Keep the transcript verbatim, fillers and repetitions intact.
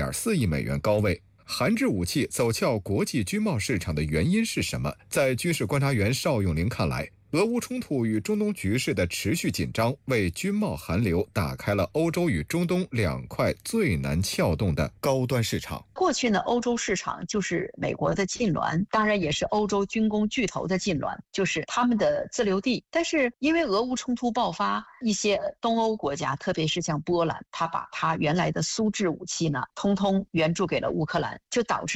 点四亿美元高位。韩制武器走俏国际军贸市场的原因是什么？在军事观察员邵永林看来，俄乌冲突与中东局势的持续紧张，为军贸韩流打开了欧洲与中东两块最难撬动的高端市场。 过去呢，欧洲市场就是美国的近邻，当然也是欧洲军工巨头的近邻，就是他们的自留地。但是因为俄乌冲突爆发，一些东欧国家，特别是像波兰，他把他原来的苏制武器呢，通通援助给了乌克兰，就导致